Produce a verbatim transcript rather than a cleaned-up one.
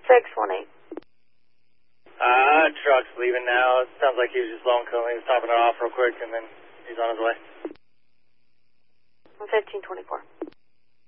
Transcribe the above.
six one eight. Uh, truck's leaving now. It sounds like he was just long coming. He was topping it off real quick, and then he's on his way. fifteen twenty-four.